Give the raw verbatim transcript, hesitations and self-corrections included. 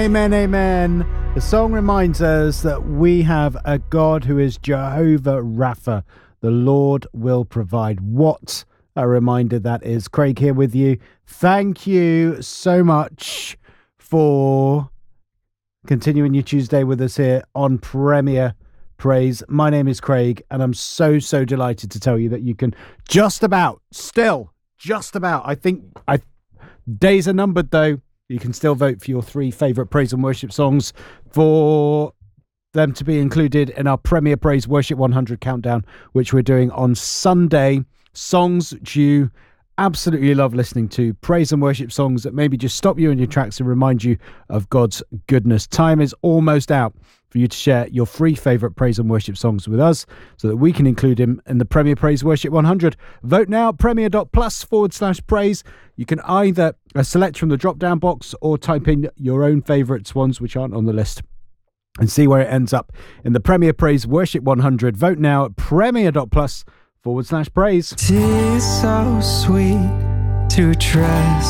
Amen, amen. The song reminds us that we have a God who is Jehovah Rapha. The Lord will provide. What a reminder that is. Craig here with you. Thank you so much for continuing your Tuesday with us here on Premier Praise. My name is Craig, and I'm so, so delighted to tell you that you can just about, still, just about, I think, I days are numbered though, you can still vote for your three favourite praise and worship songs for them to be included in our Premier Praise Worship one hundred countdown, which we're doing on Sunday. Songs that you absolutely love listening to, praise and worship songs that maybe just stop you in your tracks and remind you of God's goodness. Time is almost out for you to share your three favourite praise and worship songs with us so that we can include him in the Premier Praise Worship one hundred. Vote now, premier.plus forward slash praise. You can either uh, select from the drop-down box or type in your own favourites, ones which aren't on the list, and see where it ends up in the Premier Praise Worship one hundred. Vote now at premier.plus forward slash praise. Tis so sweet to trust